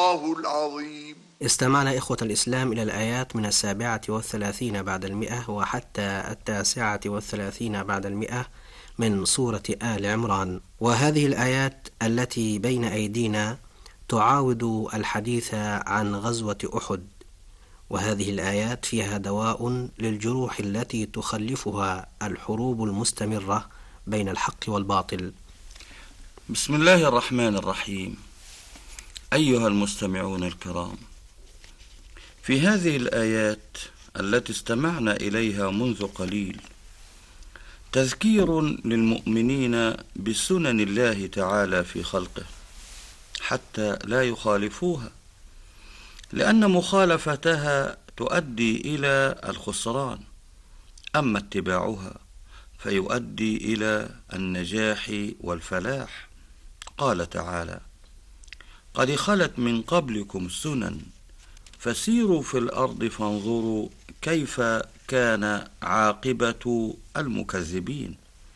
الله العظيم. استمعنا إخوة الإسلام إلى الآيات من 37 بعد 100 وحتى 39 بعد 100 من سورة آل عمران، وهذه الآيات التي بين أيدينا تعاود الحديث عن غزوة أحد، وهذه الآيات فيها دواء للجروح التي تخلفها الحروب المستمرة بين الحق والباطل. بسم الله الرحمن الرحيم. أيها المستمعون الكرام، في هذه الآيات التي استمعنا إليها منذ قليل تذكير للمؤمنين بسنن الله تعالى في خلقه حتى لا يخالفوها، لأن مخالفتها تؤدي إلى الخسران، أما اتباعها فيؤدي إلى النجاح والفلاح. قال تعالى: قد خلت من قبلكم سنن فسيروا في الأرض فانظروا كيف كان عاقبة المكذبين.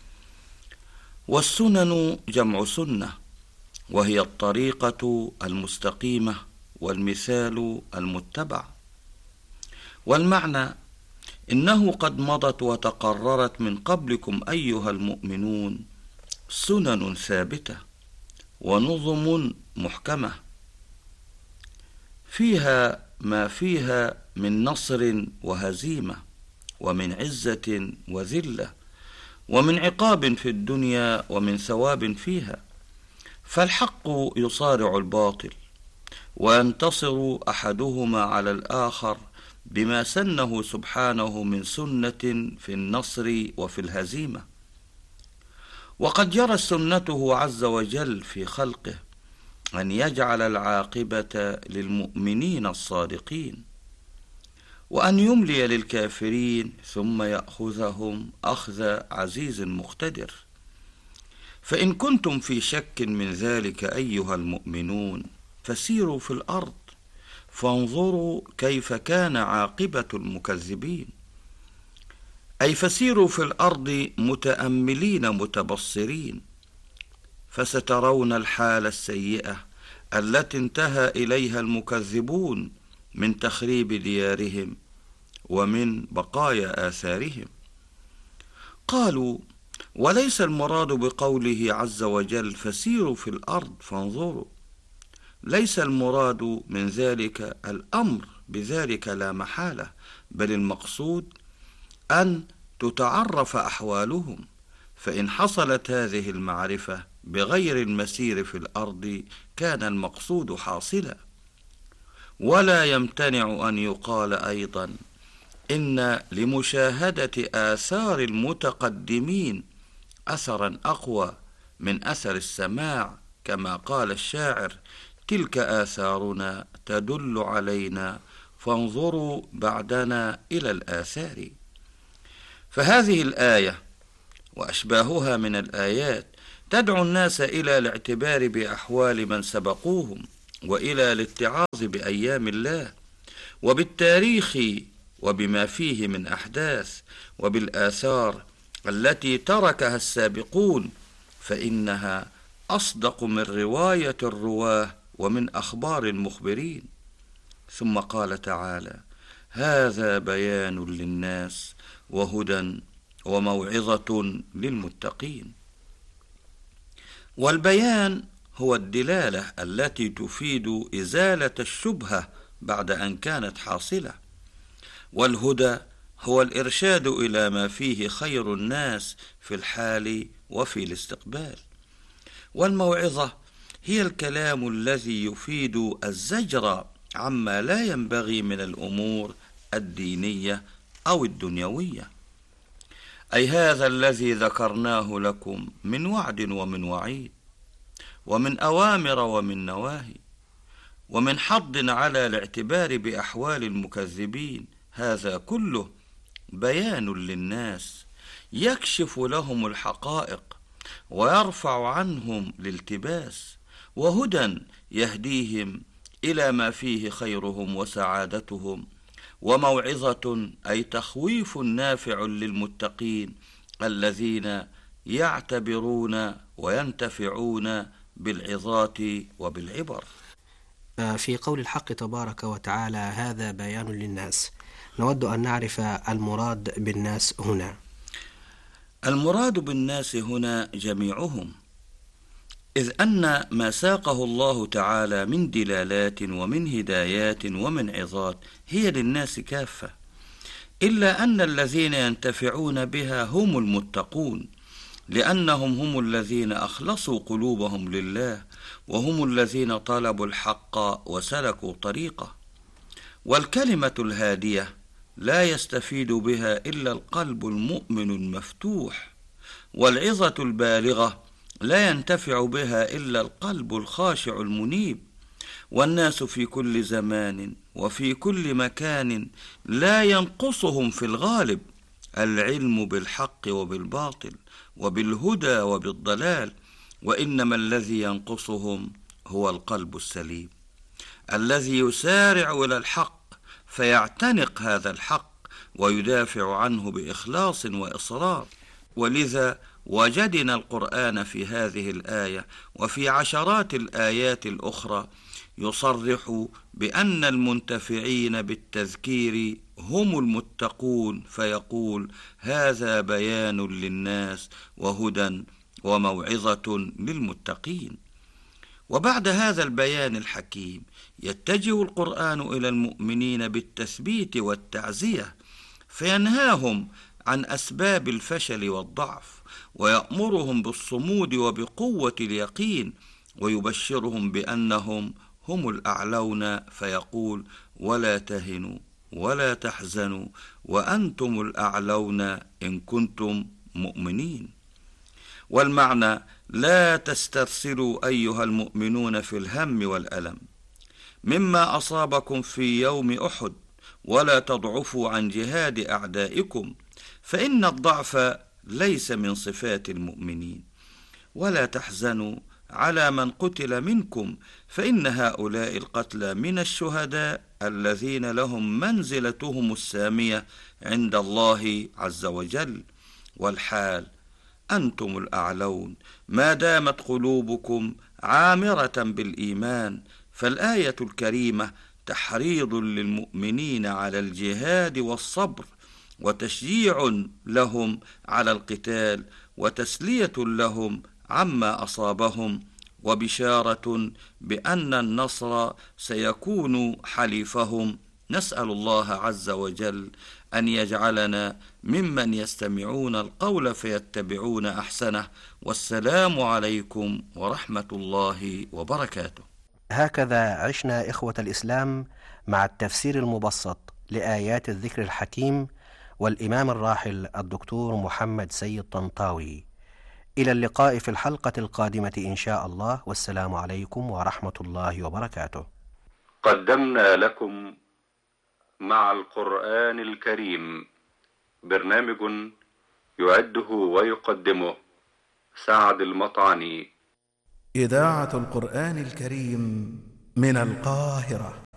والسنن جمع سنة، وهي الطريقة المستقيمة والمثال المتبع. والمعنى إنه قد مضت وتقررت من قبلكم أيها المؤمنون سنن ثابتة ونظم محكمة فيها ما فيها من نصر وهزيمة، ومن عزة وذلة، ومن عقاب في الدنيا ومن ثواب فيها. فالحق يصارع الباطل وينتصر أحدهما على الآخر بما سنه سبحانه من سنة في النصر وفي الهزيمة. وقد جرت سنته عز وجل في خلقه أن يجعل العاقبة للمؤمنين الصادقين، وأن يملي للكافرين ثم يأخذهم أخذ عزيز مقتدر. فإن كنتم في شك من ذلك أيها المؤمنون فسيروا في الأرض فانظروا كيف كان عاقبة المكذبين، أي فسيروا في الأرض متأملين متبصرين، فسترون الحالة السيئة التي انتهى إليها المكذبون من تخريب ديارهم ومن بقايا آثارهم. قالوا: وليس المراد بقوله عز وجل فسيروا في الأرض فانظروا، ليس المراد من ذلك الأمر بذلك لا محالة، بل المقصود أن تتعرف أحوالهم، فإن حصلت هذه المعرفة بغير المسير في الأرض كان المقصود حاصلا. ولا يمتنع أن يقال أيضا إن لمشاهدة آثار المتقدمين أثرا أقوى من أثر السماع، كما قال الشاعر: تلك آثارنا تدل علينا فانظروا بعدنا إلى الآثار. فهذه الآية وأشباهها من الآيات تدعو الناس إلى الاعتبار بأحوال من سبقوهم، وإلى الاتعاظ بأيام الله وبالتاريخ وبما فيه من أحداث، وبالآثار التي تركها السابقون، فإنها أصدق من رواية الرواه ومن أخبار المخبرين. ثم قال تعالى: هذا بيان للناس وهدى وموعظة للمتقين. والبيان هو الدلالة التي تفيد إزالة الشبهة بعد أن كانت حاصلة، والهدى هو الإرشاد إلى ما فيه خير الناس في الحال وفي الاستقبال، والموعظة هي الكلام الذي يفيد الزجر عما لا ينبغي من الأمور الدينية أو الدنيوية، أي هذا الذي ذكرناه لكم من وعد ومن وعيد، ومن أوامر ومن نواهي، ومن حض على الاعتبار بأحوال المكذبين. هذا كله بيان للناس يكشف لهم الحقائق ويرفع عنهم الالتباس، وهدى يهديهم إلى ما فيه خيرهم وسعادتهم، وموعظة أي تخويف نافع للمتقين الذين يعتبرون وينتفعون بالعظات وبالعبر. في قول الحق تبارك وتعالى هذا بيان للناس، نود أن نعرف المراد بالناس هنا. المراد بالناس هنا جميعهم، إذ أن ما ساقه الله تعالى من دلالات ومن هدايات ومن عظات هي للناس كافة، إلا أن الذين ينتفعون بها هم المتقون، لأنهم هم الذين أخلصوا قلوبهم لله، وهم الذين طلبوا الحق وسلكوا طريقه. والكلمة الهادية لا يستفيد بها إلا القلب المؤمن المفتوح، والعظة البالغة لا ينتفع بها إلا القلب الخاشع المنيب. والناس في كل زمان وفي كل مكان لا ينقصهم في الغالب العلم بالحق وبالباطل وبالهدى وبالضلال، وإنما الذي ينقصهم هو القلب السليم الذي يسارع إلى الحق فيعتنق هذا الحق ويدافع عنه بإخلاص وإصرار. ولذا وجدنا القرآن في هذه الآية وفي عشرات الآيات الأخرى يصرح بأن المنتفعين بالتذكير هم المتقون، فيقول هذا بيان للناس وهدى وموعظة للمتقين. وبعد هذا البيان الحكيم يتجه القرآن إلى المؤمنين بالتثبيت والتعزية، فينهاهم عن أسباب الفشل والضعف، ويأمرهم بالصمود وبقوة اليقين، ويبشرهم بأنهم هم الأعلون، فيقول ولا تهنوا ولا تحزنوا وأنتم الأعلون إن كنتم مؤمنين. والمعنى لا تسترسلوا أيها المؤمنون في الهم والألم مما أصابكم في يوم أحد، ولا تضعفوا عن جهاد أعدائكم، فإن الضعف ليس من صفات المؤمنين. ولا تحزنوا على من قتل منكم، فإن هؤلاء القتلى من الشهداء الذين لهم منزلتهم السامية عند الله عز وجل. والحال أنتم الأعلون ما دامت قلوبكم عامرة بالإيمان. فالآية الكريمة تحريض للمؤمنين على الجهاد والصبر، وتشجيع لهم على القتال، وتسلية لهم عما أصابهم، وبشارة بأن النصر سيكون حليفهم. نسأل الله عز وجل أن يجعلنا ممن يستمعون القول فيتبعون أحسنه. والسلام عليكم ورحمة الله وبركاته. هكذا عشنا إخوة الإسلام مع التفسير المبسط لآيات الذكر الحكيم والإمام الراحل الدكتور محمد سيد طنطاوي. إلى اللقاء في الحلقة القادمة إن شاء الله، والسلام عليكم ورحمة الله وبركاته. قدمنا لكم مع القرآن الكريم برنامج يعده ويقدمه سعد المطعني. إذاعة القرآن الكريم من القاهرة.